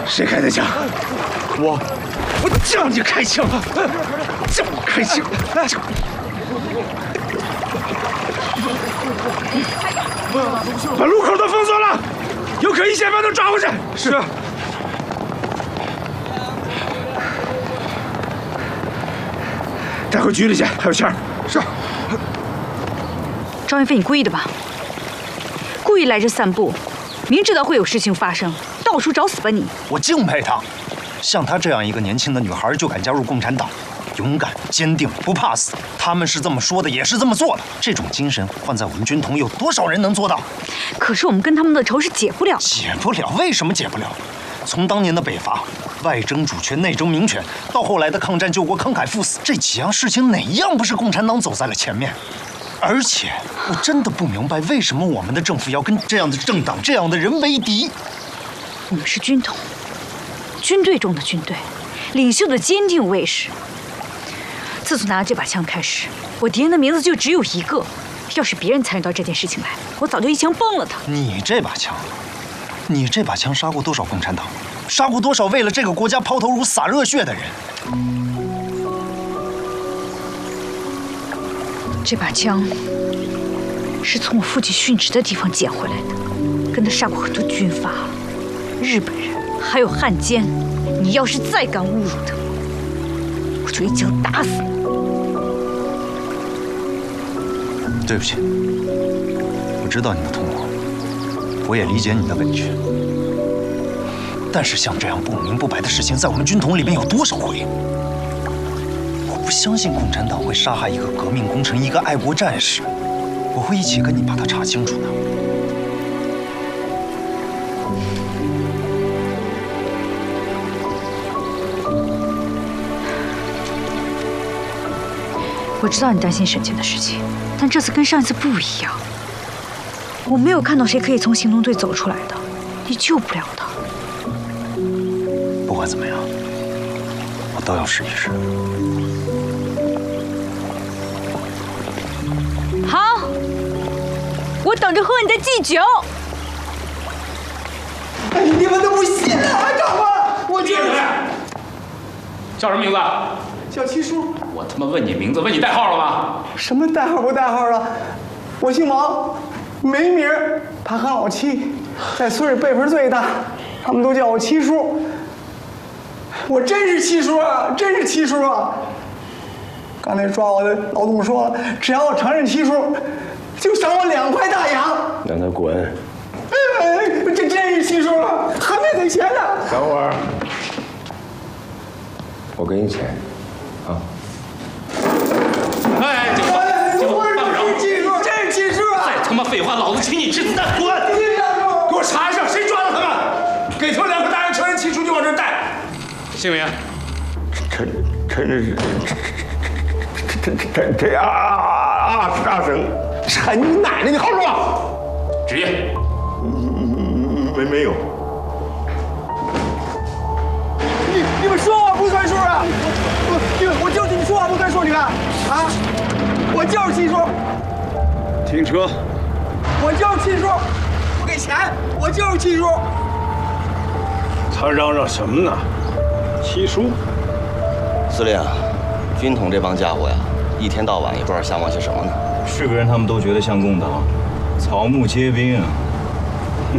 谁开的枪？我叫你开枪，叫你开枪！把路口都封锁了，有可疑嫌犯都抓回去。是。带回局里去，还有钱。是。 张云飞，你故意的吧？故意来这散步，明知道会有事情发生，到处找死吧你！ 我敬佩她，像她这样一个年轻的女孩就敢加入共产党，勇敢、坚定，不怕死。他们是这么说的，也是这么做的。这种精神换在我们军统，有多少人能做到？ 可是我们跟他们的仇是解不了的。 解不了？为什么解不了？从当年的北伐，外争主权，内争民权，到后来的抗战救国，慷慨赴死，这几样事情哪一样不是共产党走在了前面？而且我真的不明白，为什么我们的政府要跟这样的政党、这样的人为敌？ 我们是军统，军队中的军队，领袖的坚定卫士。自从拿了这把枪开始，我敌人的名字就只有一个。要是别人参与到这件事情来，我早就一枪崩了他。 你这把枪杀过多少共产党？杀过多少为了这个国家抛头颅、洒热血的人？ 这把枪是从我父亲殉职的地方捡回来的，跟他杀过很多军阀、日本人，还有汉奸。你要是再敢侮辱他，我就一枪打死你！ 对不起，我知道你的痛苦，我也理解你的委屈。但是像这样不明不白的事情，在我们军统里面有多少回？我不相信共产党会杀害一个革命功臣，一个爱国战士。我会一起跟你把它查清楚的。 我知道你担心沈清的事情，但这次跟上一次不一样。我没有看到谁可以从行动队走出来的，你救不了他。 不管怎么样，我都要试一试。 好，我等着喝你的祭酒。 哎，你们都不信了，还找我？我就是叫什么名字？ 小七叔。 我他妈问你名字，问你代号了吗？ 什么代号不代号了？我姓王，没名儿，排行老七，在村里辈分最大，他们都叫我七叔。我真是七叔啊，真是七叔啊！刚才抓我的老董说了，只要我承认七叔，就赏我2块大洋。 让他滚！ 这真是七叔啊，还没给钱呢。 等会儿，我给你钱，啊！ 哎，警官，大不了七叔，真是七叔啊！ 再他妈废话，老子请你吃子弹，滚！给我查一下，谁抓了他们？给他们2块大洋，承认七叔就往这儿带。姓名？ 陈阿生。 陈你奶奶！你好说。 职业？ 没有。 你们说话不算数啊！我就是你说话不算数，你看啊，我就是七叔。 停车！ 我就是七叔，不给钱，我就是七叔。 他嚷嚷什么呢？七叔， 司令，军统这帮家伙呀，一天到晚也不知道瞎忙些什么呢。 是个人他们都觉得像共党，草木皆兵啊。